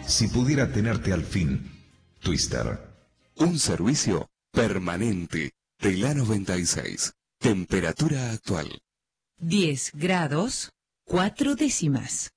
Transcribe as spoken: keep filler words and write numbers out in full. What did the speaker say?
Si pudiera tenerte al fin, Twister. Un servicio permanente de la noventa y seis. Temperatura actual. diez grados, cuatro décimas.